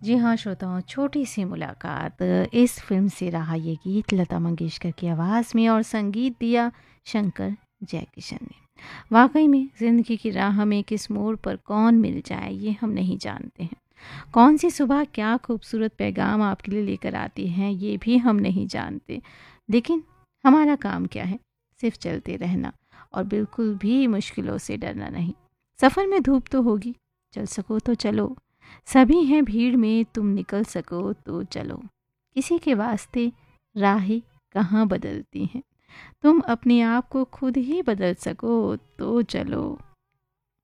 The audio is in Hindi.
जी हाँ श्रोताओं, छोटी सी मुलाकात इस फिल्म से रहा ये गीत लता मंगेशकर की आवाज़ में और संगीत दिया शंकर जयकिशन ने। वाकई में ज़िंदगी की राह में किस मोड़ पर कौन मिल जाए ये हम नहीं जानते हैं। कौन सी सुबह क्या खूबसूरत पैगाम आपके लिए लेकर आती हैं ये भी हम नहीं जानते। लेकिन हमारा काम क्या है? सिर्फ चलते रहना और बिल्कुल भी मुश्किलों से डरना नहीं। सफ़र में धूप तो होगी, चल सको तो चलो, सभी हैं भीड़ में, तुम निकल सको तो चलो। किसी के वास्ते राहें कहाँ बदलती हैं, तुम अपने आप को खुद ही बदल सको तो चलो।